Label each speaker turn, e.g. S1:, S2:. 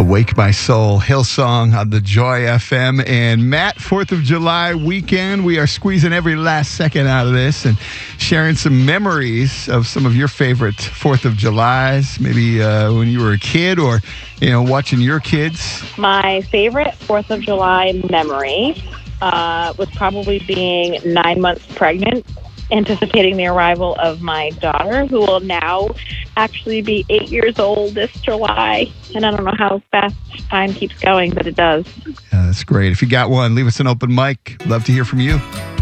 S1: Awake My Soul, Hillsong on the Joy FM. And Matt, 4th of July weekend, we are squeezing every last second out of this and sharing some memories of some of your favorite 4th of Julys, maybe when you were a kid or, watching your kids.
S2: My favorite 4th of July memory was probably being 9 months pregnant, anticipating the arrival of my daughter, who will now actually be 8 years old this July. And I don't know how fast time keeps going, but it does.
S1: Yeah, that's great. If you got one, leave us an open mic. Love to hear from you.